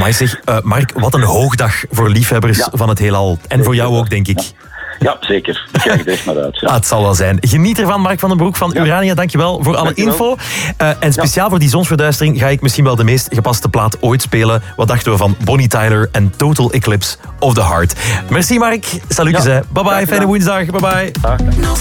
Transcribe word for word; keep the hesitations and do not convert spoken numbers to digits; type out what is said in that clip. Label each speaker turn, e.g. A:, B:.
A: Amai zeg, uh, Mark, wat een hoogdag voor liefhebbers ja. van het heelal. En voor jou ook, denk ik.
B: Ja. Ja, zeker. Ik kijk er echt naar uit. Ja.
A: Ah, het zal wel zijn. Geniet ervan, Mark van den Broek van ja. Urania. Dankjewel voor alle dankjewel. info. Uh, en speciaal ja. voor die zonsverduistering ga ik misschien wel de meest gepaste plaat ooit spelen. Wat dachten we van Bonnie Tyler en Total Eclipse of the Heart. Merci, Mark. Salutjes. Ja. Bye bye. Fijne woensdag. Bye bye. Dag.